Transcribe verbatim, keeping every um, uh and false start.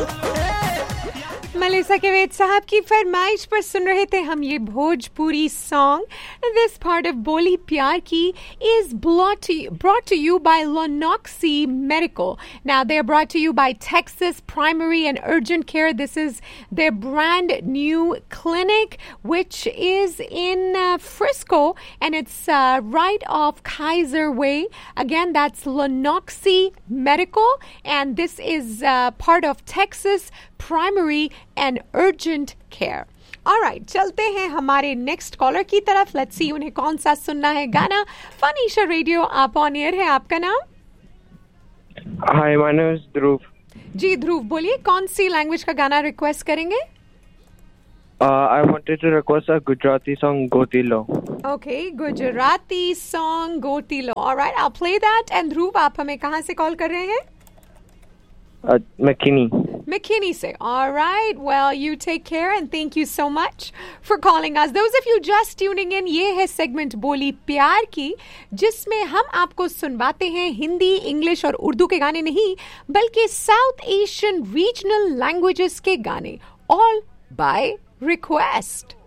Melissa केवेद साहब की फरमाइश पर सुन रहे थे हम ये Bhojpuri song. This part of बोली प्यार की is brought to you, brought to you by Lonoxy Medical. Now they are brought to you by Texas Primary and Urgent Care. This is their brand new clinic, which is in uh, Frisco, and it's uh, right off Kaiser Way. Again, that's Lonoxy Medical, and this is uh, part of Texas Primary and Urgent Care. Alright, चलते हैं हमारे next collar की तरफ. Let's see उन्हें कौन सा सुनना है गाना. फनीशा रेडियो, आप ऑन एयर है. आपका नाम? हाय, माय नेम इज ध्रुव. जी ध्रुव, बोलिए कौन सी लैंग्वेज का गाना रिक्वेस्ट करेंगे? I wanted to request a Gujarati song गोतीलो. Okay, Gujarati song गोतीलो. Alright, I will play that. And ध्रुव, आप हमें कहाँ से कॉल कर रहे हैं? McKinney. McKinney say. All right. Well, you take care and thank you so much for calling us. Those of you just tuning in, ये है segment बोली प्यार की, जिसमें हम आपको सुनवाते हैं हिंदी, इंग्लिश और उर्दू के गाने नहीं, बल्कि साउथ एशियन रीजनल लैंग्वेजेस के गाने, all by request.